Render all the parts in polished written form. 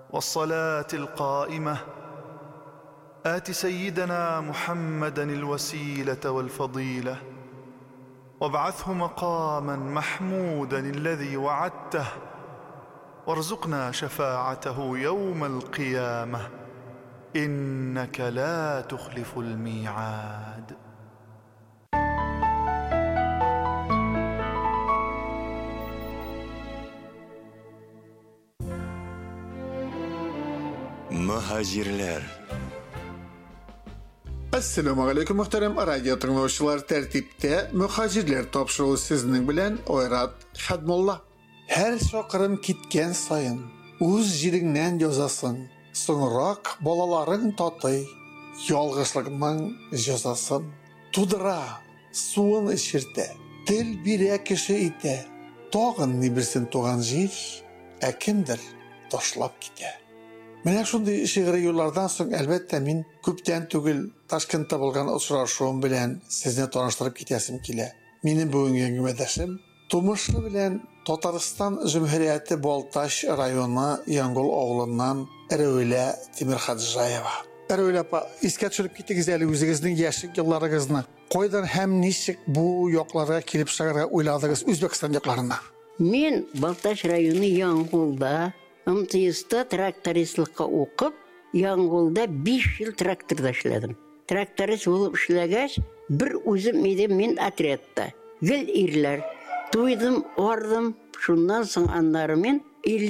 والصلاة القائمة آت سيدنا محمدا الوسيلة والفضيلة وابعثه مقاما محمودا الذي وعدته وارزقنا شفاعته يوم القيامة إنك لا تخلف الميعاد. Muhacirler. Assalamu alaikum muhterem radyo dinləyicilər, tərtibdə Muhacirlər topşırığı sizning bilan Oyrat Xadmolla. Her şoqırın kitken sayın uz jirindən yazasın, soňrak balaların tatay yalğızlığından yazasın. Tudura suun işirte, dil bir kişi ite, tağın nibirsin toğan jir, kimdir taşlap gite. Менә шундый шигъри юллардан соң әлбәттә мин күптән түгел Ташкентта булган очрашуым белән сезне таныштырып китәсем килә. Минем бүгенге әңгәмәдәшем тумышы белән Татарстан Җумһурияте Балташ районы Яңгул авылыннан Рәүлә Тимерхаҗаева. Рәүлә апа, искә төшереп китегез әле үзегезнең яшьлек елларыгызны. Кайдан һәм ничек бу якларга килеп чыгарга уйладыгыз Үзбәкстан якларына? Мен Балташ районы Яңгулда МТСта трактористлыкка укып, Яңгулда 5 ел тракторда эшләдем. Тракторист булып эшләгәч, бер үзем идем мен отрядта. Гел ирләр. Туйдым, ардым. Шуннан соң аннары мен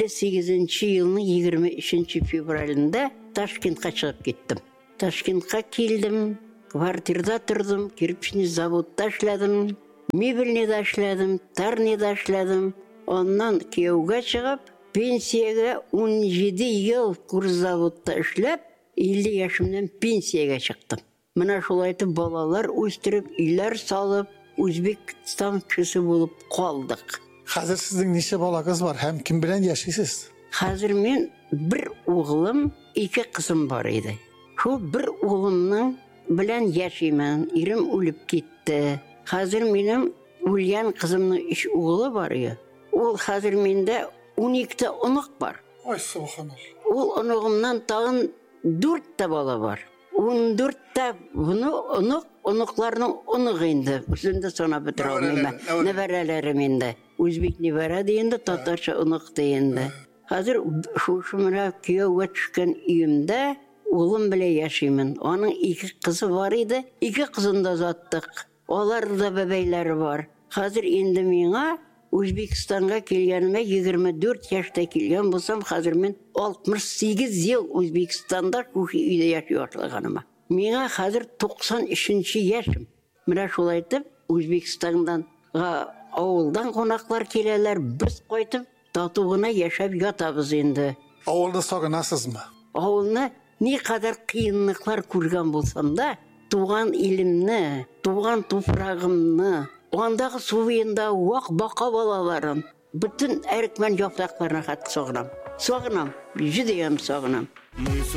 58 елның 23 февралендә Ташкентка чыгып киттем. Ташкентка килдем, квартирада тордым, кирпичный заводта эшләдем, мебельныйда эшләдем, тарныйда эшләдем. Оннан кияүгә чыгып, пенсияга 17 ел курзаводта эшләп, 50 яшымнан пенсияга чыктым. Менә шулай итеп балалар үстереп, үйләр салып, Үзбекстан кеше булып калдык. Хәзер сезнең ничә балагыз бар һәм кем белән яшисез? Хәзер мен бер угылым, 2 кызым бар иде. Шул бер угылымның белән яшимен, ирем үлеп китте. Хәзер минем үлгән кызымның 3 угылы бар иде. Ул хәзер миндә 12 онук бар. Ай, субханалла. Ул онугымнан тагын 4 бала бар. 14 онукларның онугы инде. Үзендә санап бетерә алмыйм. Нәбәрәләрем инде. Үзбек нәбәрә дигәндә, татарча онук дигәндә. Хәзер шушы менә кияүгә төшкән өемдә улым белән яшимен. Аның 2 кызы бар иде. 2 кызын да заттык. Аларда бәбәйләре бар. Хәзер инде миңа Үзбекстанга килгәнемә 24 яшьтә килгән булсам, хәзер мен 68 ел Үзбекстанда шушы өйдә яши башлаганыма. Миңа хәзер 93 яшем. Менә шулай итеп, Үзбекстандан авылдан конаклар киләләр, без кайтып тату гына яшәп ятабыз инде. Авылны сагынасызмы? Авылны никадәр кыенлыклар күргән булсам да, туган илемне, туган туфрагымны, андагы суында вак бака балаларын, бүтән әрекмән яфракларына хат сагынам. Сагынам, җидем сагынам.